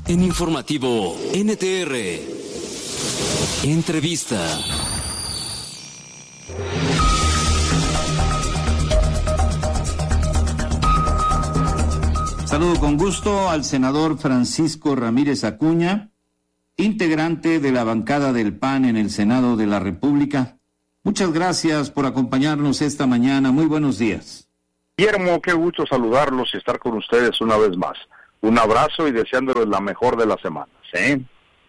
En Informativo NTR, entrevista. Saludo con gusto al senador Francisco Ramírez Acuña, integrante de la bancada del PAN en el Senado de la República. Muchas gracias por acompañarnos esta mañana. Muy buenos días. Guillermo, qué gusto saludarlos y estar con ustedes una vez más. Un abrazo y deseándoles la mejor de las semanas, ¿eh?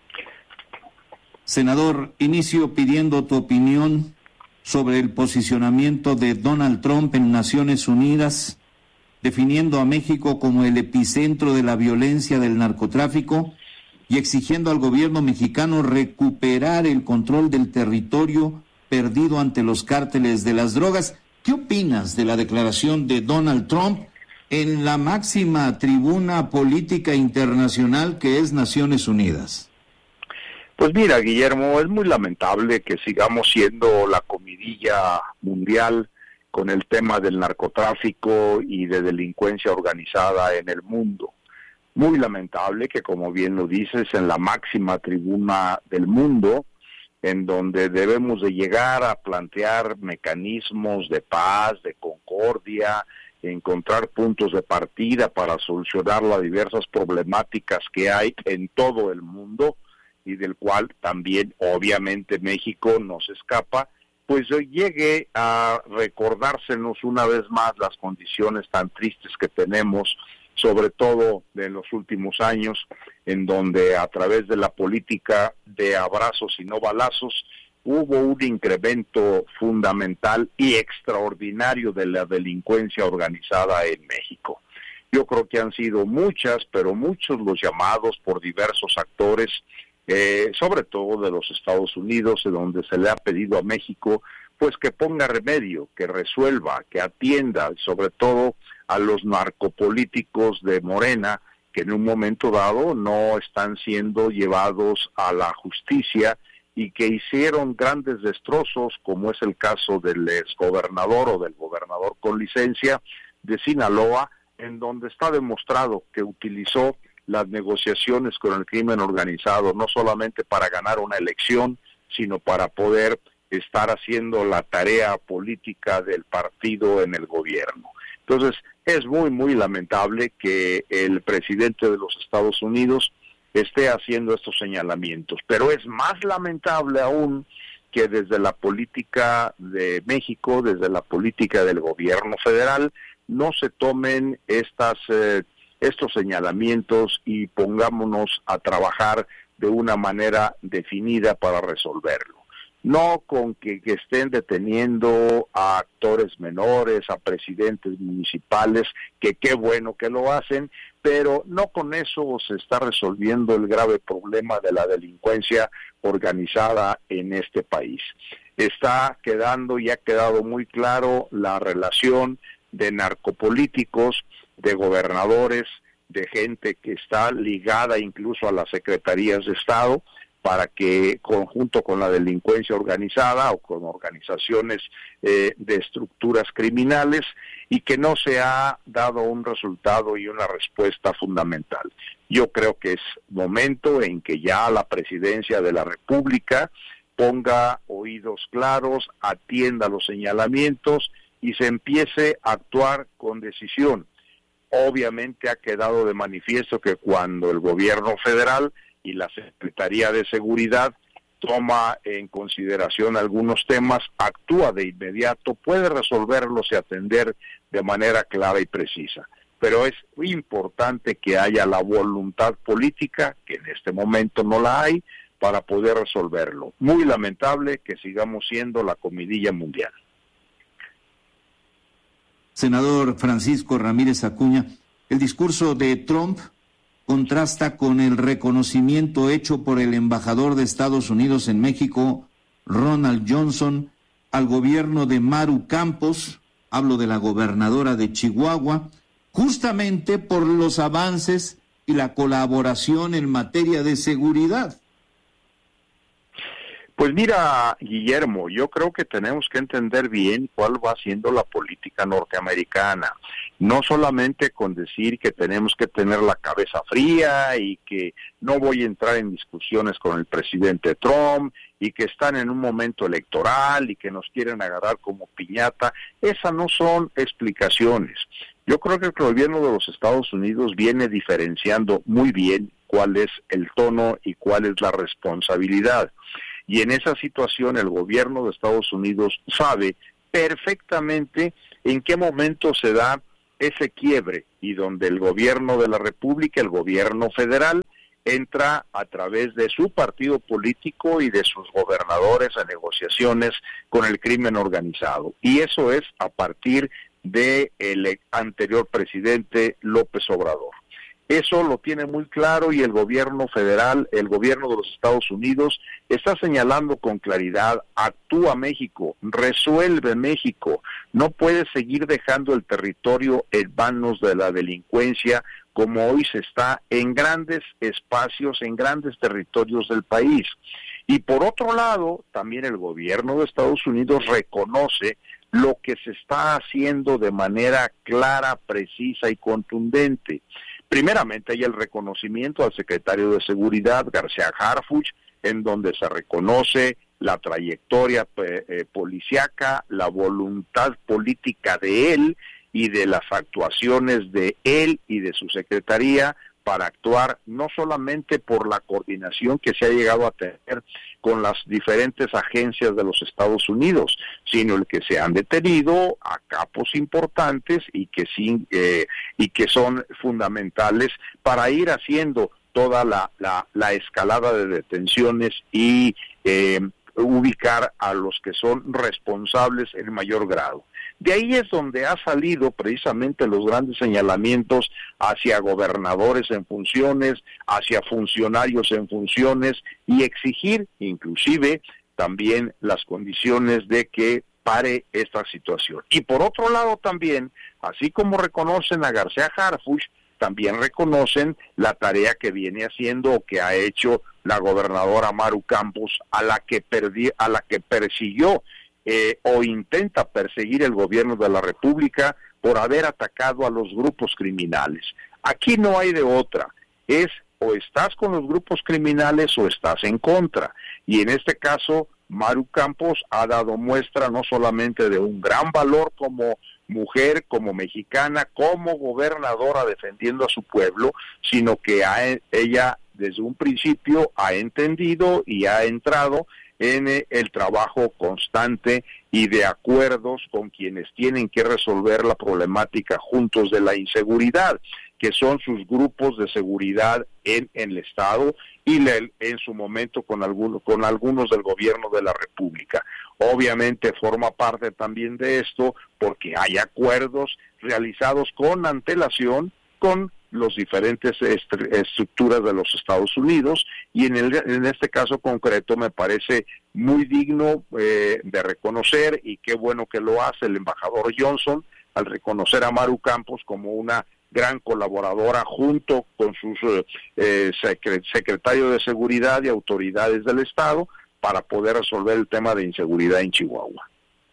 Senador, inicio pidiendo tu opinión sobre el posicionamiento de Donald Trump en Naciones Unidas, definiendo a México como el epicentro de la violencia del narcotráfico y exigiendo al gobierno mexicano recuperar el control del territorio perdido ante los cárteles de las drogas. ¿Qué opinas de la declaración de Donald Trump en la máxima tribuna política internacional que es Naciones Unidas? Pues mira, Guillermo, es muy lamentable que sigamos siendo la comidilla mundial con el tema del narcotráfico y de delincuencia organizada en el mundo. Muy lamentable que, como bien lo dices, en la máxima tribuna del mundo, en donde debemos de llegar a plantear mecanismos de paz, de concordia, encontrar puntos de partida para solucionar las diversas problemáticas que hay en todo el mundo y del cual también obviamente México no se escapa, pues llegue a recordársenos una vez más las condiciones tan tristes que tenemos, sobre todo en los últimos años, en donde a través de la política de abrazos y no balazos, hubo un incremento fundamental y extraordinario de la delincuencia organizada en México. Yo creo que han sido muchos los llamados por diversos actores, sobre todo de los Estados Unidos, en donde se le ha pedido a México pues que ponga remedio, que resuelva, que atienda, sobre todo a los narcopolíticos de Morena, que en un momento dado no están siendo llevados a la justicia y que hicieron grandes destrozos, como es el caso del exgobernador o del gobernador con licencia de Sinaloa, en donde está demostrado que utilizó las negociaciones con el crimen organizado, no solamente para ganar una elección, sino para poder estar haciendo la tarea política del partido en el gobierno. Entonces, es muy, muy lamentable que el presidente de los Estados Unidos esté haciendo estos señalamientos, pero es más lamentable aún que desde la política de México, desde la política del gobierno federal, no se tomen estos señalamientos y pongámonos a trabajar de una manera definida para resolverlo. No con que estén deteniendo a actores menores, a presidentes municipales, que qué bueno que lo hacen, pero no con eso se está resolviendo el grave problema de la delincuencia organizada en este país. Está quedando y ha quedado muy claro la relación de narcopolíticos, de gobernadores, de gente que está ligada incluso a las secretarías de Estado, para que conjunto con la delincuencia organizada o con organizaciones de estructuras criminales, y que no se ha dado un resultado y una respuesta fundamental. Yo creo que es momento en que ya la presidencia de la República ponga oídos claros, atienda los señalamientos y se empiece a actuar con decisión. Obviamente ha quedado de manifiesto que cuando el gobierno federal y la Secretaría de Seguridad toma en consideración algunos temas, actúa de inmediato, puede resolverlos y atender de manera clara y precisa. Pero es muy importante que haya la voluntad política, que en este momento no la hay, para poder resolverlo. Muy lamentable que sigamos siendo la comidilla mundial. Senador Francisco Ramírez Acuña, el discurso de Trump contrasta con el reconocimiento hecho por el embajador de Estados Unidos en México, Ronald Johnson, al gobierno de Maru Campos, hablo de la gobernadora de Chihuahua, justamente por los avances y la colaboración en materia de seguridad. Pues mira, Guillermo, yo creo que tenemos que entender bien cuál va siendo la política norteamericana. No solamente con decir que tenemos que tener la cabeza fría y que no voy a entrar en discusiones con el presidente Trump y que están en un momento electoral y que nos quieren agarrar como piñata. Esas no son explicaciones. Yo creo que el gobierno de los Estados Unidos viene diferenciando muy bien cuál es el tono y cuál es la responsabilidad. Y en esa situación el gobierno de Estados Unidos sabe perfectamente en qué momento se da ese quiebre y donde el gobierno de la República, el gobierno federal, entra a través de su partido político y de sus gobernadores a negociaciones con el crimen organizado. Y eso es a partir del anterior presidente López Obrador. Eso lo tiene muy claro y el gobierno federal, el gobierno de los Estados Unidos, está señalando con claridad: actúa México, resuelve México, no puede seguir dejando el territorio en manos de la delincuencia como hoy se está en grandes espacios, en grandes territorios del país. Y por otro lado, también el gobierno de Estados Unidos reconoce lo que se está haciendo de manera clara, precisa y contundente. Primeramente hay el reconocimiento al secretario de Seguridad, García Harfuch, en donde se reconoce la trayectoria policíaca, la voluntad política de él y de las actuaciones de él y de su secretaría para actuar no solamente por la coordinación que se ha llegado a tener con las diferentes agencias de los Estados Unidos, sino el que se han detenido a capos importantes y que son fundamentales para ir haciendo toda la escalada de detenciones y ubicar a los que son responsables en mayor grado. De ahí es donde ha salido precisamente los grandes señalamientos hacia gobernadores en funciones, hacia funcionarios en funciones y exigir inclusive también las condiciones de que pare esta situación. Y por otro lado también, así como reconocen a García Harfuch, también reconocen la tarea que viene haciendo o que ha hecho la gobernadora Maru Campos, a la que persiguió o intenta perseguir el gobierno de la República por haber atacado a los grupos criminales. Aquí no hay de otra, es o estás con los grupos criminales o estás en contra. Y en este caso, Maru Campos ha dado muestra no solamente de un gran valor como mujer, como mexicana, como gobernadora defendiendo a su pueblo, sino que ella desde un principio ha entendido y ha entrado en el trabajo constante y de acuerdos con quienes tienen que resolver la problemática juntos de la inseguridad, que son sus grupos de seguridad en el Estado y en su momento con algunos del gobierno de la República. Obviamente forma parte también de esto porque hay acuerdos realizados con antelación con los diferentes estructuras de los Estados Unidos y en este caso concreto me parece muy digno de reconocer y qué bueno que lo hace el embajador Johnson al reconocer a Maru Campos como una gran colaboradora junto con sus secretarios de seguridad y autoridades del Estado para poder resolver el tema de inseguridad en Chihuahua.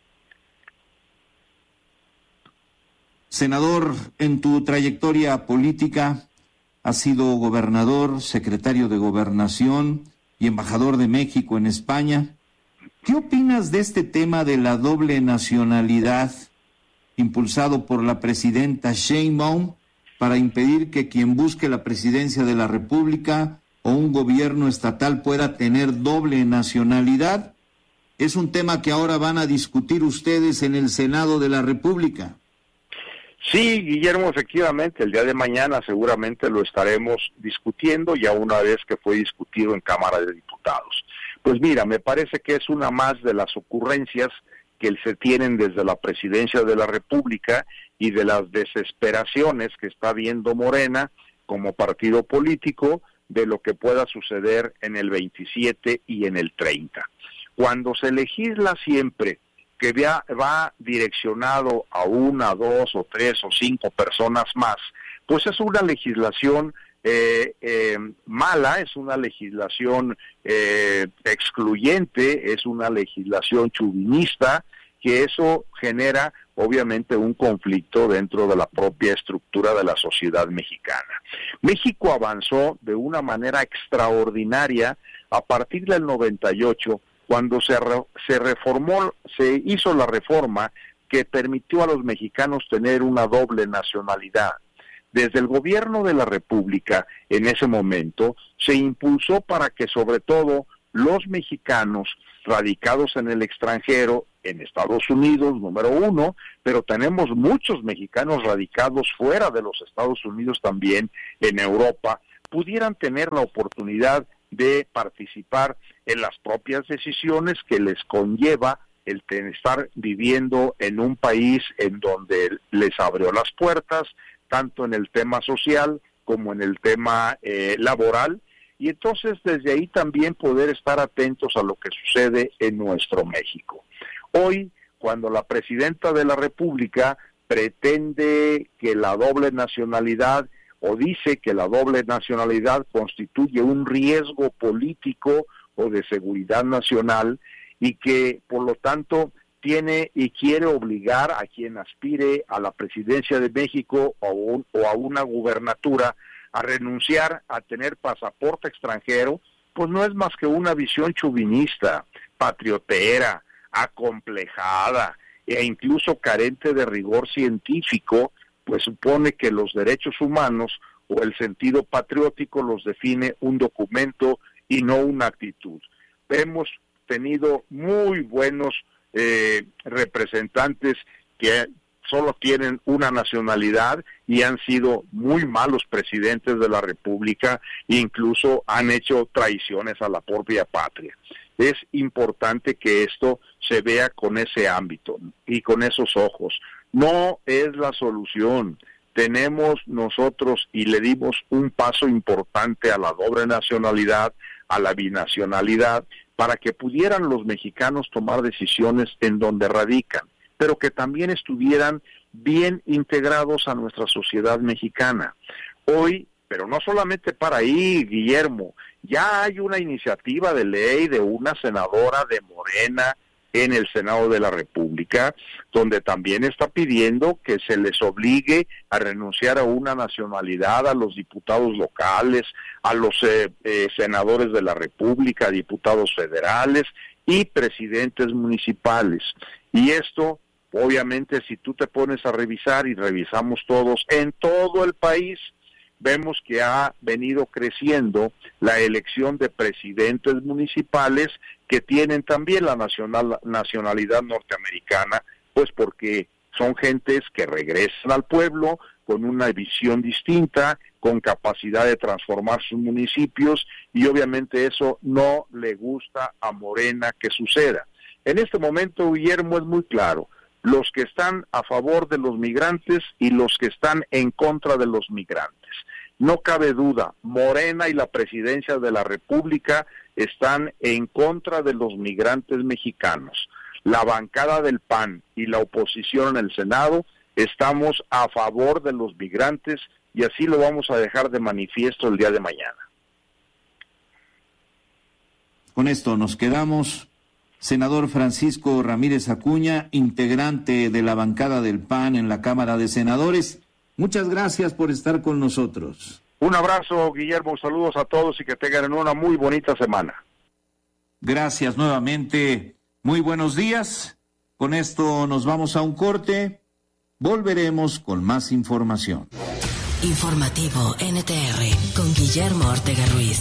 Senador, en tu trayectoria política has sido gobernador, secretario de Gobernación y embajador de México en España. ¿Qué opinas de este tema de la doble nacionalidad impulsado por la presidenta Sheinbaum para impedir que quien busque la presidencia de la República o un gobierno estatal pueda tener doble nacionalidad? Es un tema que ahora van a discutir ustedes en el Senado de la República. Sí, Guillermo, efectivamente, el día de mañana seguramente lo estaremos discutiendo, ya una vez que fue discutido en Cámara de Diputados. Pues mira, me parece que es una más de las ocurrencias que se tienen desde la presidencia de la República y de las desesperaciones que está viendo Morena como partido político de lo que pueda suceder en el 27 y en el 30. Cuando se legisla siempre que va direccionado a 1, 2 o 3 o 5 personas más, pues es una legislación mala, es una legislación excluyente, es una legislación chauvinista, que eso genera obviamente un conflicto dentro de la propia estructura de la sociedad mexicana. México avanzó de una manera extraordinaria a partir del 98, cuando se hizo la reforma que permitió a los mexicanos tener una doble nacionalidad. Desde el gobierno de la República, en ese momento, se impulsó para que sobre todo los mexicanos radicados en el extranjero, en Estados Unidos, número uno, pero tenemos muchos mexicanos radicados fuera de los Estados Unidos también, en Europa, pudieran tener la oportunidad de participar en las propias decisiones que les conlleva el estar viviendo en un país en donde les abrió las puertas, tanto en el tema social como en el tema laboral, y entonces desde ahí también poder estar atentos a lo que sucede en nuestro México. Hoy, cuando la presidenta de la República pretende que la doble nacionalidad, o dice que la doble nacionalidad constituye un riesgo político o de seguridad nacional, y que por lo tanto tiene y quiere obligar a quien aspire a la presidencia de México o a una gubernatura a renunciar a tener pasaporte extranjero, pues no es más que una visión chauvinista, patriotera, acomplejada e incluso carente de rigor científico, pues supone que los derechos humanos o el sentido patriótico los define un documento y no una actitud. Hemos tenido muy buenos representantes que solo tienen una nacionalidad y han sido muy malos presidentes de la República e incluso han hecho traiciones a la propia patria. Es importante que esto se vea con ese ámbito y con esos ojos. No es la solución. Tenemos nosotros, y le dimos un paso importante a la doble nacionalidad, a la binacionalidad, para que pudieran los mexicanos tomar decisiones en donde radican, pero que también estuvieran bien integrados a nuestra sociedad mexicana. Hoy, pero no solamente para ahí, Guillermo, ya hay una iniciativa de ley de una senadora de Morena en el Senado de la República, donde también está pidiendo que se les obligue a renunciar a una nacionalidad a los diputados locales, a los senadores de la República, diputados federales y presidentes municipales. Y esto, obviamente, si tú te pones a revisar, y revisamos todos en todo el país, vemos que ha venido creciendo la elección de presidentes municipales que tienen también la nacionalidad norteamericana, pues porque son gentes que regresan al pueblo con una visión distinta, con capacidad de transformar sus municipios, y obviamente eso no le gusta a Morena que suceda. En este momento, Guillermo, es muy claro, los que están a favor de los migrantes y los que están en contra de los migrantes. No cabe duda, Morena y la presidencia de la República están en contra de los migrantes mexicanos. La bancada del PAN y la oposición en el Senado estamos a favor de los migrantes, y así lo vamos a dejar de manifiesto el día de mañana. Con esto nos quedamos. Senador Francisco Ramírez Acuña, integrante de la bancada del PAN en la Cámara de Senadores, muchas gracias por estar con nosotros. Un abrazo, Guillermo, saludos a todos y que tengan una muy bonita semana. Gracias nuevamente, muy buenos días. Con esto nos vamos a un corte, volveremos con más información. Informativo NTR con Guillermo Ortega Ruiz.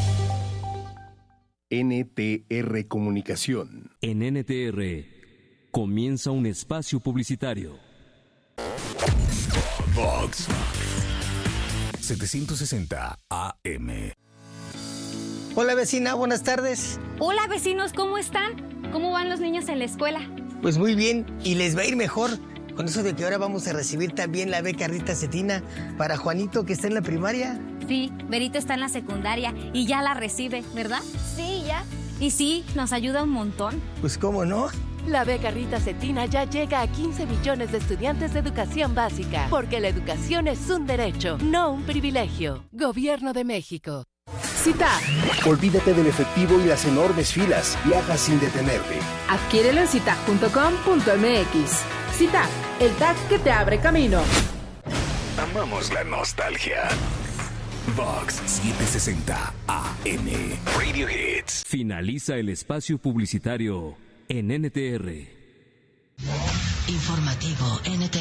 NTR Comunicación. En NTR comienza un espacio publicitario. Vox 760 AM. Hola vecina, buenas tardes. Hola vecinos, ¿cómo están? ¿Cómo van los niños en la escuela? Pues muy bien, y les va a ir mejor con eso de que ahora vamos a recibir también la beca Rita Cetina para Juanito, que está en la primaria. Sí, Berito está en la secundaria y ya la recibe, ¿verdad? Sí, ya. Y sí, nos ayuda un montón. Pues cómo no. La beca Rita Cetina ya llega a 15 millones de estudiantes de educación básica, porque la educación es un derecho, no un privilegio. Gobierno de México. CITAG. Olvídate del efectivo y las enormes filas. Viaja sin detenerte. Adquiérelo en citag.com.mx. CITAG, el tag que te abre camino. Amamos la nostalgia. Vox 760 AM. Radio Hits. Finaliza el espacio publicitario en NTR. Informativo NTR.